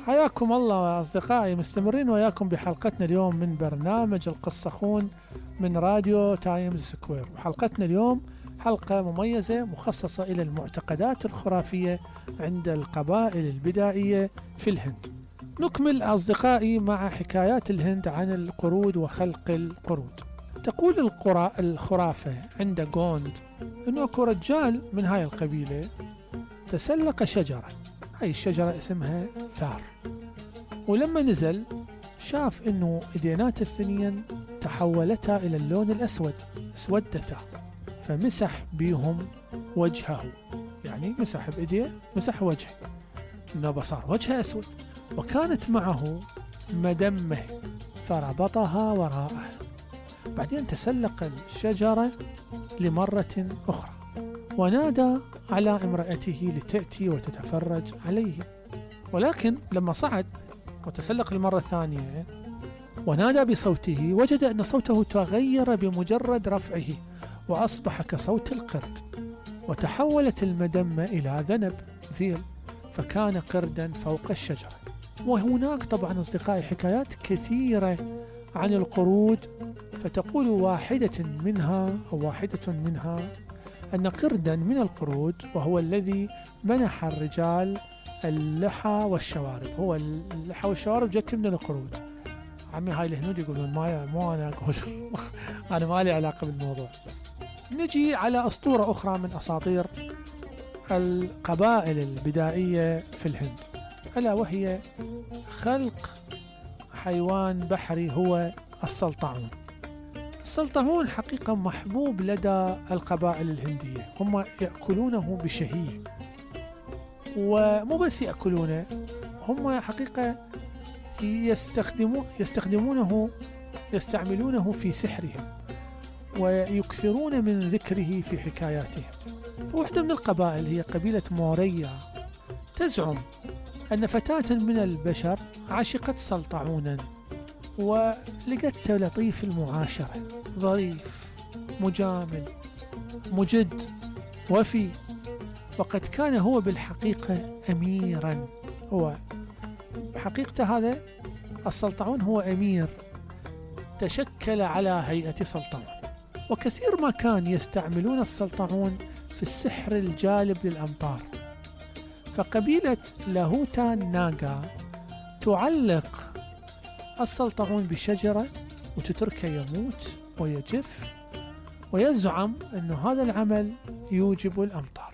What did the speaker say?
حياكم الله أصدقائي، مستمرين وياكم بحلقتنا اليوم من برنامج القصخون من راديو تايمز سكوير. وحلقتنا اليوم حلقة مميزة مخصصة إلى المعتقدات الخرافية عند القبائل البدائية في الهند. نكمل أصدقائي مع حكايات الهند عن القرود وخلق القرود. تقول الخرافة عند غوند أنه أكو رجال من هاي القبيلة تسلق شجرة، هاي الشجرة اسمها ثار، ولما نزل شاف انه ايدينات الثنين تحولتا الى اللون الاسود، اسودتا، فمسح بيهم وجهه، يعني مسح بايديه، مسح وجهه، انه صار وجهه اسود. وكانت معه مدمه فربطها وراءه. بعدين تسلق الشجرة لمرة اخرى ونادى على امرأته لتأتي وتتفرج عليه، ولكن لما صعد وتسلق المرة الثانية ونادى بصوته وجد أن صوته تغير بمجرد رفعه وأصبح كصوت القرد، وتحولت المدمة إلى ذنب ذيل، فكان قردا فوق الشجرة. وهناك طبعا أصدقائي حكايات كثيرة عن القرود، فتقول واحدة منها أن قردا من القرود، وهو الذي منح الرجال اللحى والشوارب، هو اللحى والشوارب جت من القرود. عمي هاي الهنود يقولون مو أنا أقول أنا ما لي علاقة بالموضوع. نجي على أسطورة أخرى من أساطير القبائل البدائية في الهند، ألا وهي خلق حيوان بحري هو السلطعون. السلطعون حقيقة محبوب لدى القبائل الهندية، هم يأكلونه بشهية، ومو بس يأكلونه، هم حقيقة يستعملونه في سحرهم ويكثرون من ذكره في حكاياتهم. فواحدة من القبائل هي قبيلة موريا تزعم أن فتاة من البشر عشقت سلطعونا ولقته لطيف المعاشرة، ظريف، مجامل، مجد، وفي، وقد كان هو بالحقيقة أميرا. هو بحقيقة هذا السلطعون هو أمير تشكل على هيئة سلطعون، وكثير ما كان يستعملون السلطعون في السحر الجالب للأمطار. فقبيلة لاهوتا ناغا تعلق السلطعون بشجرة وتتركه يموت ويجف، ويزعم أن هذا العمل يوجب الأمطار.